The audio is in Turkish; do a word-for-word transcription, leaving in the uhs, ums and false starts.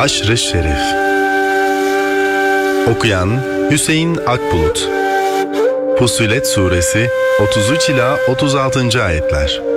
Haşr-ı Şerif. Okuyan Hüseyin Akbulut. Fussilet Suresi otuz üç ila otuz altıncı ayetler.